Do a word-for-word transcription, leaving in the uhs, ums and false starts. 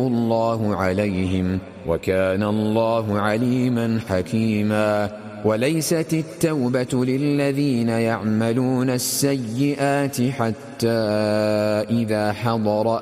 الله عليهم وكان الله عليما حكيما. وليست التوبة للذين يعملون السيئات حتى إذا حضر